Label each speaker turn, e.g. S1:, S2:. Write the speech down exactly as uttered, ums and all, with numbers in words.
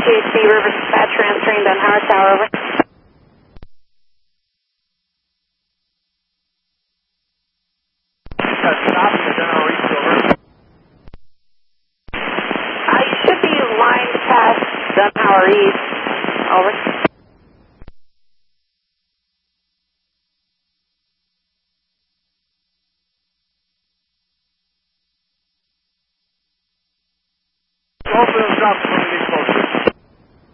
S1: T H C River Dispatch, transferring Dunn Howard Tower, over.
S2: Stop the Dunn Howard East, over.
S1: Uh, you should be lined past Dunn Howard East, over.